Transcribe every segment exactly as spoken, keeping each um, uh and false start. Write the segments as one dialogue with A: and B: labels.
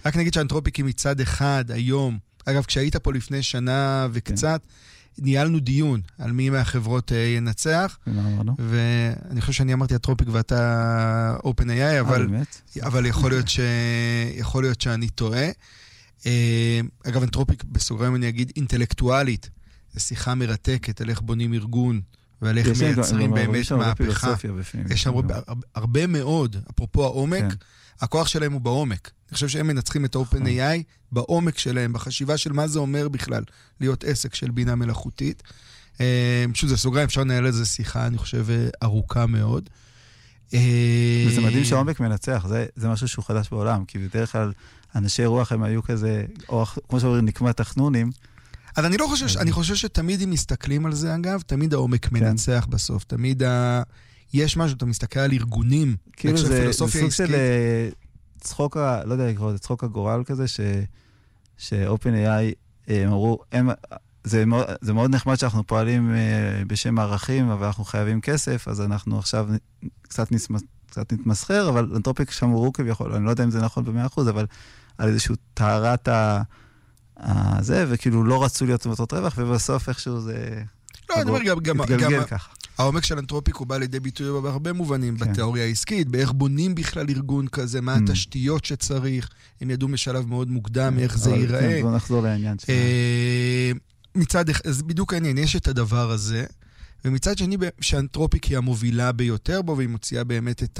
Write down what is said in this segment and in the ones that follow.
A: רק נגיד שאנתרופיק היא מצד אחד היום, אגב, כשהיית פה לפני שנה וקצת, ניהלנו דיון על מי מהחברות ינצח, ואני חושב שאני אמרתי אנתרופיק ואתה OpenAI, אבל, אבל יכול להיות ש... יכול להיות שאני טועה. אגב, אנתרופיק בסוגריים אני אגיד אינטלקטואלית, זו שיחה מרתקת על איך בונים ארגון, ועל איך מייצרים באמת מהפכה. יש שם הרבה מאוד, אפרופו העומק, הכוח שלהם הוא בעומק. אני חושב שהם מנצחים את ה-OpenAI בעומק שלהם, בחשיבה של מה זה אומר בכלל להיות עסק של בינה מלאכותית. פשוט זה סוגריים, אפשר לנהל איזו שיחה, אני חושב, ארוכה מאוד.
B: וזה מדהים שהעומק מנצח, זה משהו שהוא חדש בעולם, כי בדרך כלל אנשי רוח הם היו כזה, או כמו שאומרים, נקמת תכנונים.
A: אז אני לא חושב, אני חושב שתמיד אם מסתכלים על זה, אגב, תמיד העומק מנצח בסוף, תמיד יש משהו, אתה מסתכל על ארגונים,
B: כאילו זה סוג של צחוק, לא יודע לקרוא, זה צחוק הגורל כזה, ש-OpenAI אמרו, זה מאוד נחמד שאנחנו פועלים בשם הערכים, אבל אנחנו חייבים כסף, אז אנחנו עכשיו קצת נתמסחר, אבל אנתרופיק שמרו כביכול, אני לא יודע אם זה נכון ב-מאה אחוז, אבל על איזשהו טהרת הזה, וכאילו לא רצו להיות במטרות רווח, ובסוף איכשהו זה התגלגל ככה.
A: העומק של אנתרופיק הוא בא לידי ביטוי בהרבה מובנים, בתיאוריה העסקית, באיך בונים בכלל ארגון כזה, מה התשתיות שצריך, הם ידעו משלב מאוד מוקדם, איך זה ייראה.
B: בוא נחזור לעניין שלנו.
A: מצד, אז בדיוק העניין, יש את הדבר הזה, ומצד שני, שאנתרופיק היא המובילה ביותר בו, והיא מוציאה באמת את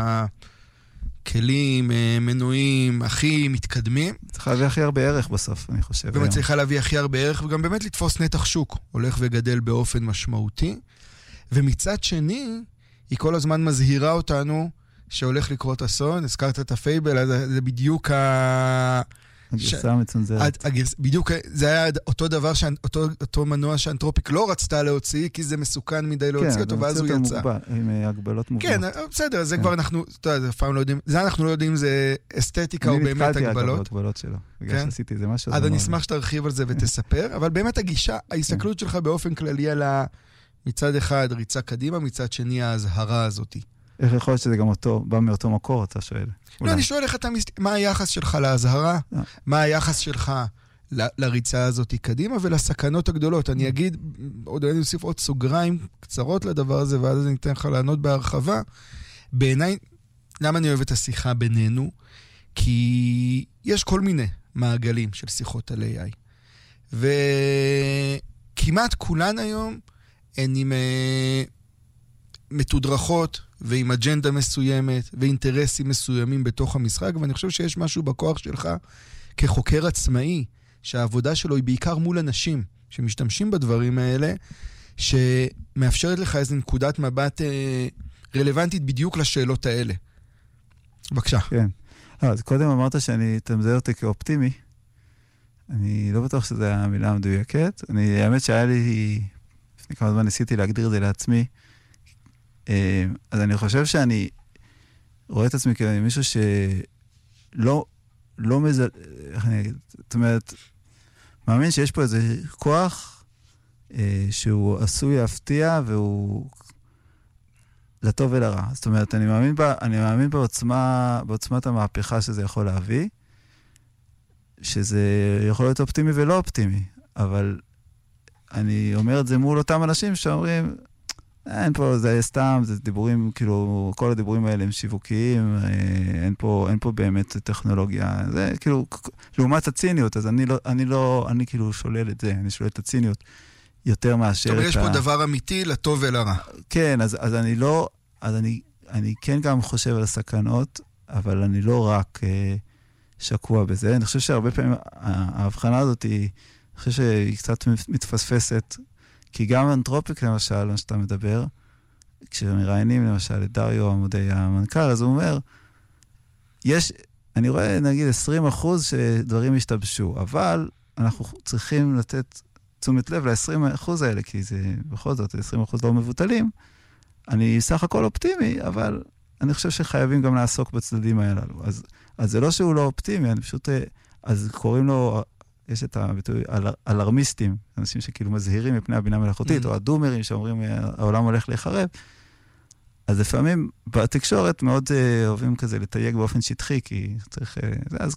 A: הכלים, מנועים, הכי מתקדמים.
B: צריכה להביא הכי הרבה ערך בסוף, אני חושב.
A: באמת צריכה להביא הכי הרבה ערך, וגם באמת לתפוס נתח שוק, הולך וגדל באופן משמעותי. ומצד שני, היא כל הזמן מזהירה אותנו שהולך לקרות אסון, הזכרת את הפייבל, זה בדיוק ה...
B: הגרסה המצונזרת.
A: בדיוק, זה היה אותו דבר, אותו מנוע שאנתרופיק לא רצתה להוציא, כי זה מסוכן מדי להוציא אותו, ואז הוא יצא.
B: כן, עם הגבלות מוגנות.
A: כן, בסדר, זה כבר אנחנו, אתה יודע, פעם לא יודעים, זה אנחנו לא יודעים אם זה אסתטיקה או באמת הגבלות.
B: אני נתקלתי הגבלות שלו, בגלל שעשיתי איזה משהו.
A: אז אני אשמח שתרחיב על זה ותספר, אבל באמת הגישה, ההסתכלות שלך באופן כללי על מצד אחד ריצה קדימה, מצד שני ההזהרה הזאת.
B: איך יכול להיות שזה גם אותו, בא מאותו מקור, אתה שואל?
A: לא, אני שואל איך אתה, מה היחס שלך להזהרה? מה היחס שלך לריצה הזאת קדימה ולסכנות הגדולות? אני אגיד, עוד אני אוסיף עוד סוגריים קצרות לדבר הזה, ואז אני אתן לך לענות בהרחבה. בעיניי, למה אני אוהב את השיחה בינינו? כי יש כל מיני מעגלים של שיחות על איי איי. וכמעט כולן היום הן עם מתודרכות ועם אג'נדה מסוימת ואינטרסים מסוימים בתוך המשחק, ואני חושב שיש משהו בכוח שלך כחוקר עצמאי, שהעבודה שלו היא בעיקר מול אנשים שמשתמשים בדברים האלה, שמאפשרת לך איזו נקודת מבט רלוונטית בדיוק לשאלות האלה. בבקשה.
B: כן. אז קודם אמרת שאני תמזהה אותי כאופטימי. אני לא בטוח שזו המילה המדויקת. אני, האמת שהיה לי, לפני כמה זמן ניסיתי להגדיר את זה לעצמי, אז אני חושב שאני רואה את עצמי כמישהו שלא, לא מזל... איך אני אגיד? זאת אומרת, מאמין שיש פה איזה כוח שהוא עשוי להפתיע והוא לטוב ולרע. זאת אומרת, אני מאמין, בה, אני מאמין בעוצמה, בעוצמת המהפכה שזה יכול להביא, שזה יכול להיות אופטימי ולא אופטימי, אבל אני אומר את זה מול אותם אנשים שאומרים, אין פה, זה סתם, זה דיבורים, כאילו, כל הדיבורים האלה הם שיווקיים, אין פה, אין פה באמת טכנולוגיה, זה כאילו, לעומת הציניות, אז אני לא, אני לא, אני כאילו שולל את זה, אני שולל את הציניות יותר מאשר...
A: זאת אומרת, יש פה דבר אמיתי לטוב ולרע.
B: כן, אז, אז אני לא, אז אני, אני כן גם חושב על הסכנות, אבל אני לא רק שקוע בזה. אני חושב שהרבה פעמים ההבחנה הזאת היא, אני חושב שהיא קצת מתפספסת, כי גם אנתרופיק למשל, מה שאתה מדבר, כשמראיינים למשל את דריו עמודי המנכ"ל, אז הוא אומר, יש, אני רואה נגיד עשרים אחוז שדברים השתבשו, אבל אנחנו צריכים לתת תשומת לב ל-עשרים אחוז האלה, כי זה בכל זאת עשרים אחוז לא מבוטלים. אני סך הכל אופטימי, אבל אני חושב שחייבים גם לעסוק בצדדים האלה. אז, אז זה לא שהוא לא אופטימי, אני פשוט, אז קוראים לו, יש את הביטוי, אלרמיסטים, אנשים שכאילו מזהירים מפני הבינה מלאכותית, או הדומרים שאומרים, העולם הולך להיחרב. אז לפעמים בתקשורת מאוד אוהבים כזה לתייג באופן שטחי, כי צריך, אז